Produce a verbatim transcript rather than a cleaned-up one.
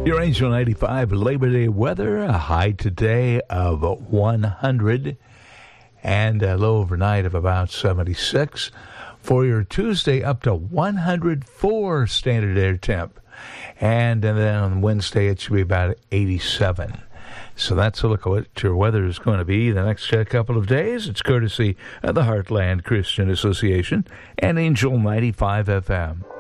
Your Angel ninety-five Labor Day weather, a high today of one hundred and a low overnight of about seventy-six. For your Tuesday, up to one hundred four standard air temp. And, and then on Wednesday, it should be about eighty-seven. So that's a look at what your weather is going to be the next uh, couple of days. It's courtesy of the Heartland Christian Association and Angel ninety-five F M.